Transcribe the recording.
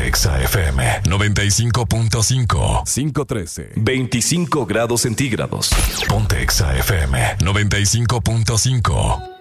Ponte Exa FM 95.5. 513. 25 grados centígrados. Ponte Exa FM 95.5.